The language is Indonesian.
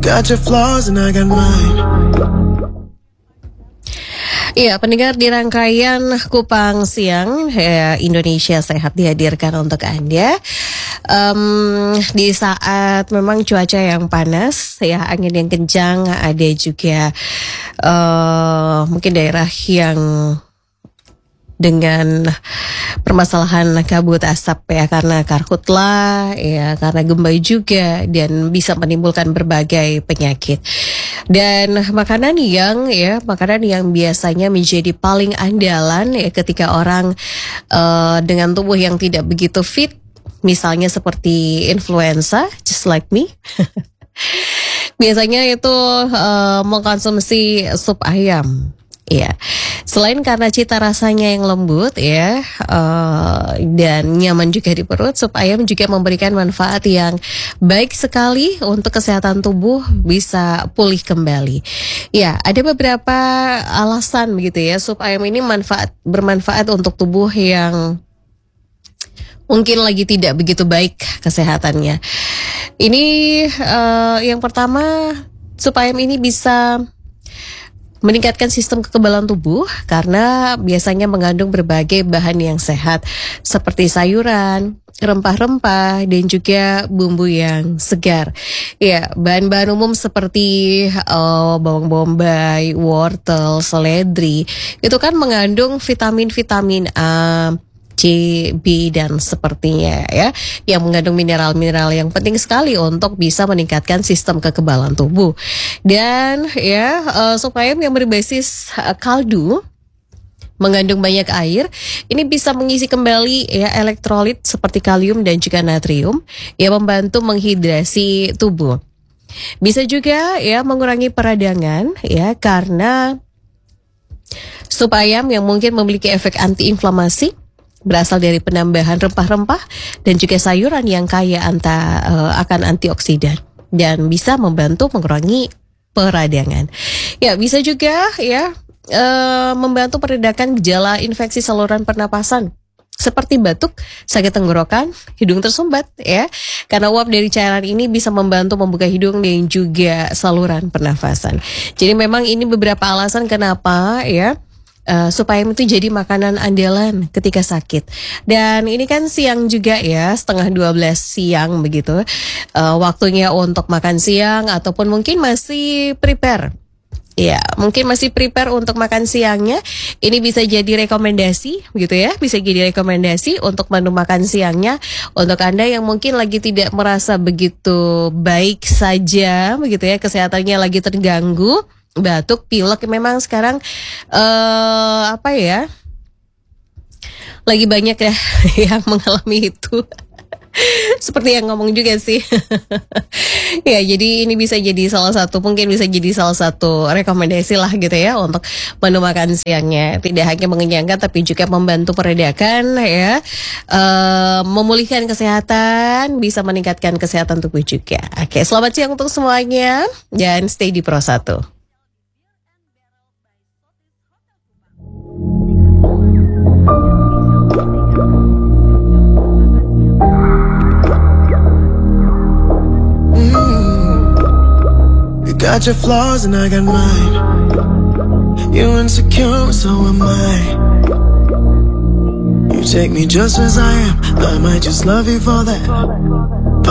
got your flaws and I got mine. Iya, pendengar, di rangkaian Kupang Siang Indonesia Sehat dihadirkan untuk Anda di saat memang cuaca yang panas, ya, angin yang kencang, ada juga mungkin daerah yang dengan permasalahan kabut asap, ya, karena karhutla, ya, karena gembay juga, dan bisa menimbulkan berbagai penyakit. Dan makanan yang biasanya menjadi paling andalan, ya, ketika orang dengan tubuh yang tidak begitu fit, misalnya seperti influenza, just like me. Biasanya itu mengkonsumsi sup ayam. Ya, selain karena cita rasanya yang lembut, ya, dan nyaman juga di perut, sup ayam juga memberikan manfaat yang baik sekali untuk kesehatan tubuh bisa pulih kembali. Ya, ada beberapa alasan begitu, ya, sup ayam ini bermanfaat untuk tubuh yang mungkin lagi tidak begitu baik kesehatannya. Ini yang pertama, sup ayam ini bisa meningkatkan sistem kekebalan tubuh karena biasanya mengandung berbagai bahan yang sehat seperti sayuran, rempah-rempah, dan juga bumbu yang segar. Ya, bahan-bahan umum seperti bawang bombay, wortel, seledri itu kan mengandung vitamin-vitamin A, C, B, dan sepertinya, ya, yang mengandung mineral-mineral yang penting sekali untuk bisa meningkatkan sistem kekebalan tubuh. Dan ya, sup ayam yang berbasis kaldu mengandung banyak air, ini bisa mengisi kembali, ya, elektrolit seperti kalium dan juga natrium yang membantu menghidrasi tubuh. Bisa juga, ya, mengurangi peradangan, ya, karena sup ayam yang mungkin memiliki efek antiinflamasi berasal dari penambahan rempah-rempah dan juga sayuran yang kaya akan antioksidan dan bisa membantu mengurangi peradangan. Ya, bisa juga, ya, membantu meredakan gejala infeksi saluran pernapasan seperti batuk, sakit tenggorokan, hidung tersumbat, ya, karena uap dari cairan ini bisa membantu membuka hidung dan juga saluran pernafasan. Jadi memang ini beberapa alasan kenapa, ya, sup ayam itu jadi makanan andalan ketika sakit. Dan ini kan siang juga, ya, 11:30 siang begitu, waktunya untuk makan siang ataupun mungkin masih prepare. Ya, mungkin masih prepare untuk makan siangnya. Ini bisa jadi rekomendasi, gitu ya. Bisa jadi rekomendasi untuk menu makan siangnya untuk Anda yang mungkin lagi tidak merasa begitu baik saja, begitu ya, kesehatannya lagi terganggu, batuk, pilek, memang sekarang lagi banyak, ya, yang mengalami itu. Seperti yang ngomong juga sih. Ya, jadi ini bisa jadi salah satu rekomendasi lah, gitu ya, untuk menu makan siangnya. Tidak hanya mengenyangkan tapi juga membantu meredakan, ya, memulihkan kesehatan, bisa meningkatkan kesehatan tubuh juga. Oke, selamat siang untuk semuanya dan stay di Pro 1. Got your flaws and I got mine. You insecure, so am I. You take me just as I am, I might just love you for that.